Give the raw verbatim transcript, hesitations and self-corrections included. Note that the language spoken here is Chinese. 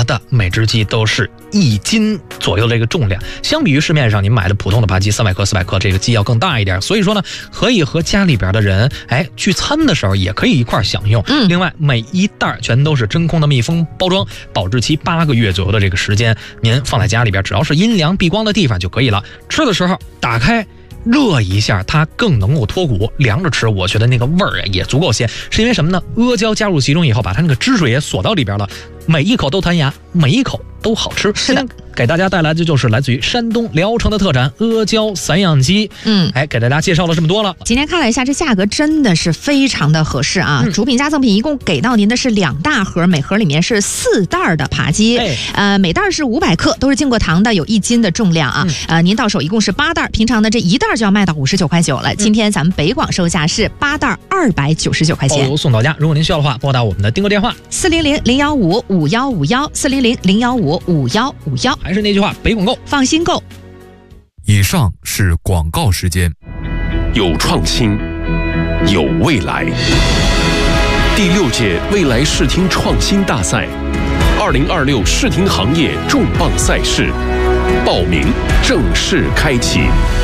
的每只鸡都是一斤左右的这个重量，相比于市面上你买的普通的扒鸡三百克、四百克，这个鸡要更大一点。所以说呢，可以和家里边的人，哎，聚餐的时候也可以一块享用。 嗯， 另外每一袋全都是真空的密封包装，保质期八个月左右的这个时间，您放在家里边，只要是阴凉避光的地方就可以了。吃的时候打开热一下，它更能够脱骨。凉着吃，我觉得那个味儿也足够鲜，是因为什么呢？阿胶加入其中以后，把它那个汁水也锁到里边了，每一口都弹牙，每一口都好吃。 是的， 给大家带来的就是来自于山东聊城的特产阿胶散养鸡。 嗯， 哎，给大家介绍了这么多了。 今天看了一下，这价格真的是非常的合适啊！ 嗯、 主品加赠品一共给到您的是两大盒，每盒里面是四袋的扒鸡， 哎、 呃，每袋是五百克，都是经过糖的，有一斤的重量啊。嗯、呃，您到手一共是八袋，平常呢这一袋就要卖到五十九块九了。嗯、今天咱们北广售价是八袋二百九十九块钱， 包邮送到家。如果您需要的话，拨打我们的订购电话四零零零幺五五幺五幺四零零零幺五五幺五幺。 还是那句话，北广购， 放心购。 以上是广告时间。 有创新，有未来。第六届未来视听创新大赛，二零二六视听行业重磅赛事报名正式开启。